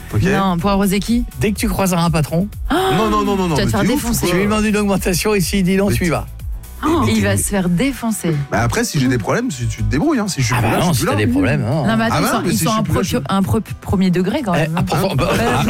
Ok. Non, pour arroser qui? Dès que tu croiseras un patron, Non. Tu vas te mais faire t'es ouf, défoncer. tu lui demandes une augmentation et s'il dit non, Mais tu y vas. Mais Il t'es- va se faire défoncer. Bah après, si j'ai des problèmes, tu te débrouilles. Hein. Si je suis Ah plus bah là, non, je si suis t'as plus des là. problèmes. Non. Non, mais attends, Ah bah non, mais ils si sont je suis plus là, un premier degré quand même. Premier degré.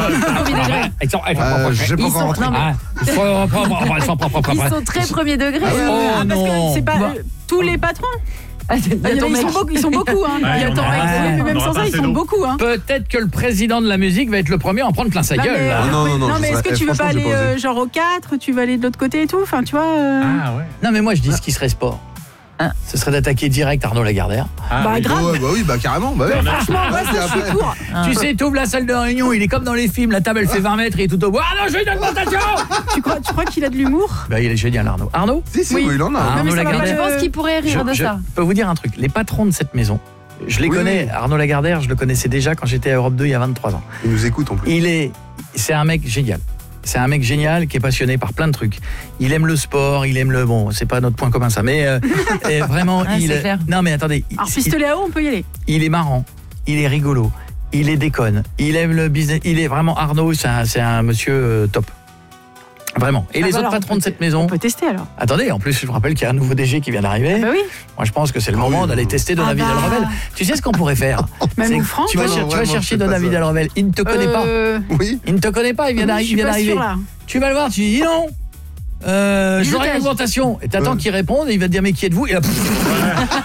J'ai pas Ils encore sont- rentré. non, mais- Ils sont très premier degré. Oh parce que non. c'est pas Bon. tous les patrons. Il y a ton mec. Ils sont beaucoup. Hein. Ouais, Il y a ton on mec. aura- Oui, mais on même aura sans pas ça, ils assez sont d'eau. beaucoup. Hein. Peut-être que le président de la musique va être le premier à en prendre plein sa Non, gueule. mais, là. Non, mais ça est-ce que serait- tu veux pas franchement, aller j'ai pas osé. genre au 4, tu vas aller de l'autre côté et tout, enfin tu vois Ah ouais. Non mais moi je dis ce qui serait sport. Ce serait d'attaquer direct Arnaud Lagardère. Ah, Bah, oui. grave. Ouais, bah oui, bah carrément. Bah, ouais. franchement moi Ouais, ça, je suis après. pour. Tu sais, t'ouvres la salle de réunion, il est comme dans les films, la table elle fait 20 mètres, il est tout au bout. Ah non, je veux une augmentation. Tu crois qu'il a de l'humour? Bah il est génial Arnaud. Arnaud, Si, Oui. oui, il en a. Ah, Non, mais Arnaud ça va Lagardère. Je pas pense qu'il pourrait rire de je ça. peux vous dire un truc, les patrons de cette maison, je les Oui, connais, oui. Arnaud Lagardère, je le connaissais déjà quand j'étais à Europe 2 il y a 23 ans. Il nous écoute en plus. C'est un mec génial. C'est un mec génial qui est passionné par plein de trucs. Il aime le sport, il aime le... Bon, c'est pas notre point commun ça, mais et vraiment, Ah, c'est clair. Non mais attendez, Alors pistolet à eau, on peut y aller. il est marrant, il est rigolo, il est déconne, il aime le business, il est vraiment Arnaud, c'est un monsieur top. Vraiment. Et Ah les bah autres alors, patrons de cette maison... On peut tester alors. Attendez, en plus, je vous rappelle qu'il y a un nouveau DG qui vient d'arriver. Bah oui. Moi, je pense que c'est le Ah moment oui, d'aller oui. tester Dona Ah Vidal bah. Rebelle. Tu sais ce qu'on pourrait faire? Même C'est ou que Franck, tu vas, non, tu vas vraiment, chercher je fais Dona pas ça. Vidal Rebelle. Il ne te connaît pas. Oui. Il ne te connaît pas, il vient je d'arriver. suis pas sûre là. Tu vas le voir, tu dis non. J'aurai une Minutage. augmentation. Et t'attends Ouais. qu'il réponde et il va te dire mais qui êtes-vous? Et là,